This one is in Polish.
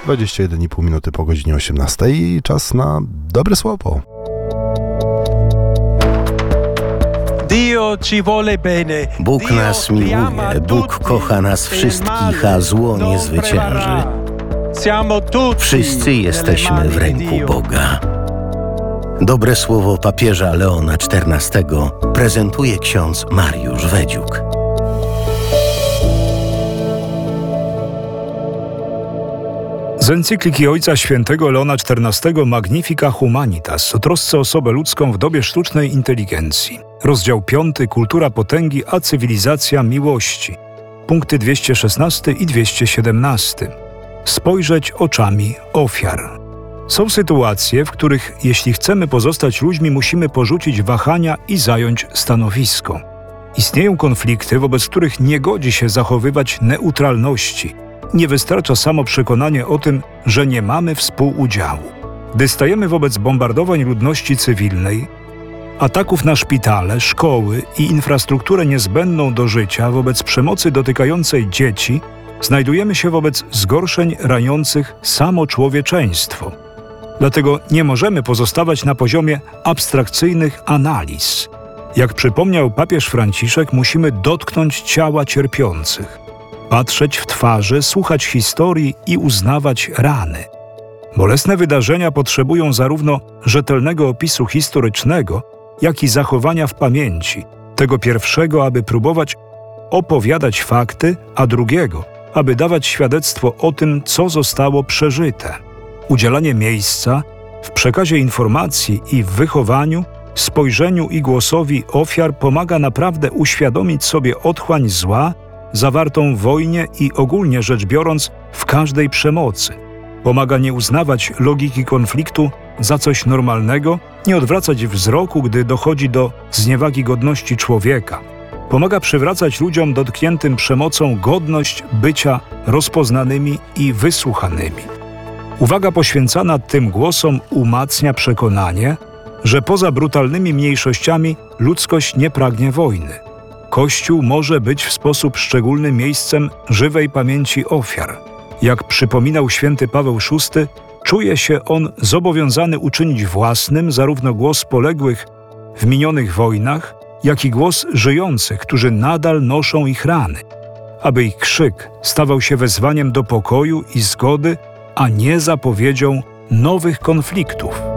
21,5 minuty po godzinie 18 i czas na dobre słowo. Bóg nas miłuje, Bóg kocha nas wszystkich, a zło nie zwycięży. Wszyscy jesteśmy w ręku Boga. Dobre słowo papieża Leona XIV prezentuje ksiądz Mariusz Wedziuk. Z encykliki Ojca Świętego Leona XIV Magnifica Humanitas o trosce o osobę ludzką w dobie sztucznej inteligencji. Rozdział 5. Kultura potęgi a cywilizacja miłości. Punkty 216 i 217. Spojrzeć oczami ofiar. Są sytuacje, w których jeśli chcemy pozostać ludźmi, musimy porzucić wahania i zająć stanowisko. Istnieją konflikty, wobec których nie godzi się zachowywać neutralności. Nie wystarcza samo przekonanie o tym, że nie mamy współudziału. Gdy stajemy wobec bombardowań ludności cywilnej, ataków na szpitale, szkoły i infrastrukturę niezbędną do życia, wobec przemocy dotykającej dzieci, znajdujemy się wobec zgorszeń raniących samo człowieczeństwo. Dlatego nie możemy pozostawać na poziomie abstrakcyjnych analiz. Jak przypomniał papież Franciszek, musimy dotknąć ciała cierpiących, patrzeć w twarze, słuchać historii i uznawać rany. Bolesne wydarzenia potrzebują zarówno rzetelnego opisu historycznego, jak i zachowania w pamięci, tego pierwszego, aby próbować opowiadać fakty, a drugiego, aby dawać świadectwo o tym, co zostało przeżyte. Udzielanie miejsca w przekazie informacji i w wychowaniu, spojrzeniu i głosowi ofiar pomaga naprawdę uświadomić sobie otchłań zła zawartą w wojnie i ogólnie rzecz biorąc w każdej przemocy. Pomaga nie uznawać logiki konfliktu za coś normalnego, nie odwracać wzroku, gdy dochodzi do zniewagi godności człowieka. Pomaga przywracać ludziom dotkniętym przemocą godność bycia rozpoznanymi i wysłuchanymi. Uwaga poświęcana tym głosom umacnia przekonanie, że poza brutalnymi mniejszościami ludzkość nie pragnie wojny. Kościół może być w sposób szczególny miejscem żywej pamięci ofiar. Jak przypominał święty Paweł VI, czuje się on zobowiązany uczynić własnym zarówno głos poległych w minionych wojnach, jak i głos żyjących, którzy nadal noszą ich rany, aby ich krzyk stawał się wezwaniem do pokoju i zgody, a nie zapowiedzią nowych konfliktów.